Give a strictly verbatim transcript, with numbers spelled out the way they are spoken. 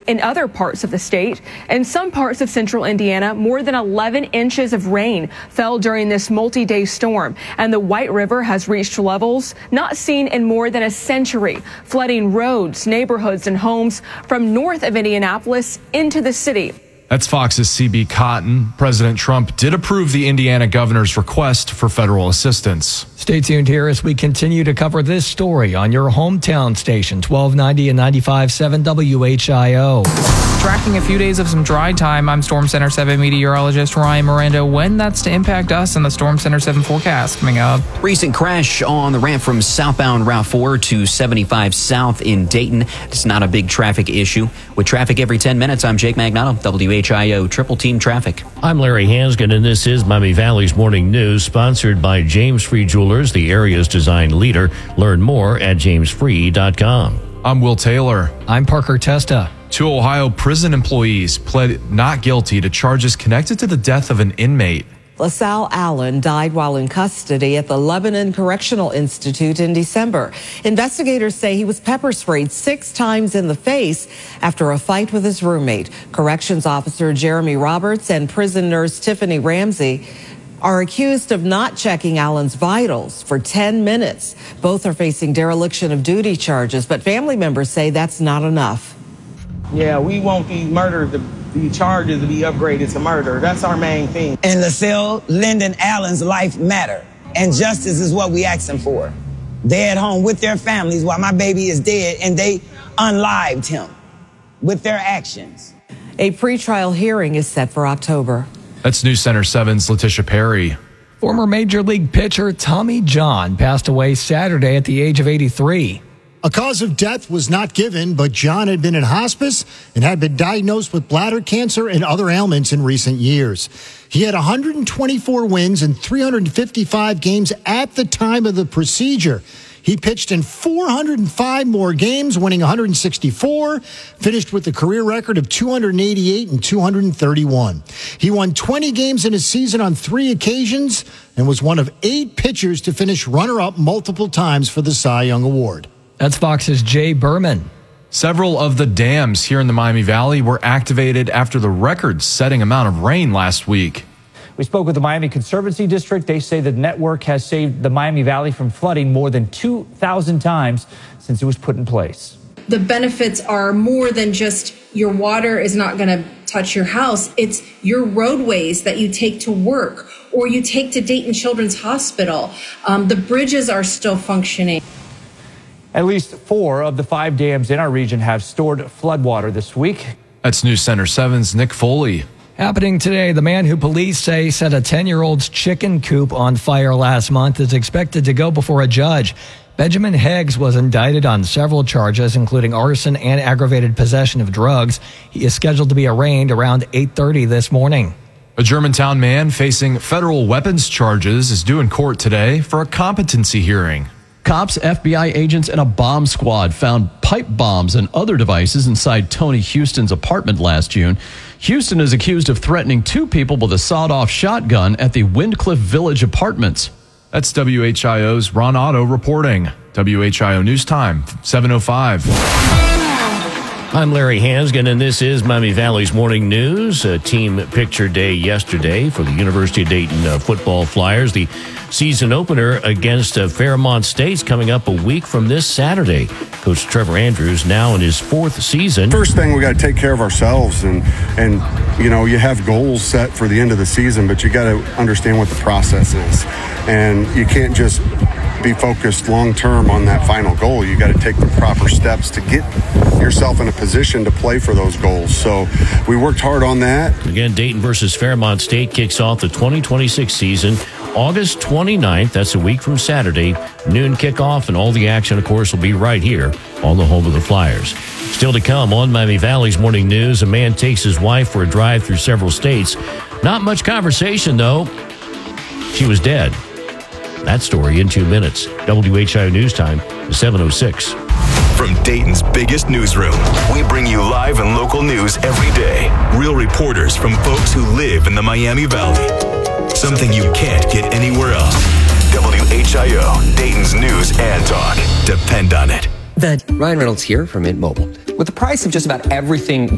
in other parts of the state. In some parts of central Indiana, more than eleven inches of rain fell during this multi-day storm, and the White River has reached levels not seen in more than a century, flooding roads, neighborhoods, and homes from north of Indianapolis into the city. That's Fox's C B Cotton. President Trump did approve the Indiana governor's request for federal assistance. Stay tuned here as we continue to cover this story on your hometown station, twelve ninety and ninety-five point seven W H I O. Tracking a few days of some dry time, I'm Storm Center seven meteorologist Ryan Miranda. When that's to impact us in the Storm Center seven forecast coming up. Recent crash on the ramp from southbound Route four to seventy-five South in Dayton. It's not a big traffic issue. With traffic every ten minutes, I'm Jake Magnato, W H I O Triple Team Traffic. I'm Larry Hansgen, and this is Miami Valley's Morning News, sponsored by James Free Jewelers, the area's design leader. Learn more at james free dot com. I'm Will Taylor. I'm Parker Testa. Two Ohio prison employees pled not guilty to charges connected to the death of an inmate. LaSalle Allen died while in custody at the Lebanon Correctional Institute in December. Investigators say he was pepper sprayed six times in the face after a fight with his roommate. Corrections officer Jeremy Roberts and prison nurse Tiffany Ramsey are accused of not checking Allen's vitals for ten minutes. Both are facing dereliction of duty charges, but family members say that's not enough. Yeah, we want these murders, the, the charges to be upgraded to murder. That's our main thing. And LaSalle, Lyndon Allen's life matter, and justice is what we asking for. They're at home with their families while my baby is dead, and they unlived him with their actions. A pretrial hearing is set for October. That's News Center seven's Letitia Perry. Former Major League pitcher Tommy John passed away Saturday at the age of eighty-three. A cause of death was not given, but John had been in hospice and had been diagnosed with bladder cancer and other ailments in recent years. He had one hundred twenty-four wins in three hundred fifty-five games at the time of the procedure. He pitched in four hundred five more games, winning one hundred sixty-four, finished with a career record of two hundred eighty-eight and two hundred thirty-one. He won twenty games in a season on three occasions and was one of eight pitchers to finish runner-up multiple times for the Cy Young Award. That's Fox's Jay Berman. Several of the dams here in the Miami Valley were activated after the record-setting amount of rain last week. We spoke with the Miami Conservancy District. They say the network has saved the Miami Valley from flooding more than two thousand times since it was put in place. The benefits are more than just your water is not going to touch your house. It's your roadways that you take to work or you take to Dayton Children's Hospital. Um, the bridges are still functioning. At least four of the five dams in our region have stored floodwater this week. That's News Center seven's Nick Foley. Happening today, the man who police say set a ten-year-old's chicken coop on fire last month is expected to go before a judge. Benjamin Heggs was indicted on several charges, including arson and aggravated possession of drugs. He is scheduled to be arraigned around eight thirty this morning. A Germantown man facing federal weapons charges is due in court today for a competency hearing. Cops, F B I agents, and a bomb squad found pipe bombs and other devices inside Tony Houston's apartment last June. Houston is accused of threatening two people with a sawed-off shotgun at the Windcliff Village Apartments. That's W H I O's Ron Otto reporting. W H I O News Time, seven oh five. I'm Larry Hansgen, and this is Miami Valley's Morning News. A team picture day yesterday for the University of Dayton uh, football Flyers. The season opener against uh, Fairmont State's coming up a week from this Saturday. Coach Trevor Andrews now in his fourth season. First thing, we got to take care of ourselves, and and you know, you have goals set for the end of the season, but you got to understand what the process is, and you can't just be focused long term on that final goal. You got to take the proper steps to get yourself in a position to play for those goals. So we worked hard on that. Again, Dayton versus Fairmont State kicks off the twenty twenty-six season August twenty-ninth. That's a week from Saturday. Noon kickoff, and all the action, of course, will be right here on the home of the Flyers. Still to come on Miami Valley's Morning News, a man takes his wife for a drive through several states. Not much conversation, though. She was dead. That story in two minutes. W H I O News Time, seven oh six. From Dayton's biggest newsroom, we bring you live and local news every day. Real reporters from folks who live in the Miami Valley. Something you can't get anywhere else. W H I O, Dayton's news and talk. Depend on it. The Ryan Reynolds here from Mint Mobile. With the price of just about everything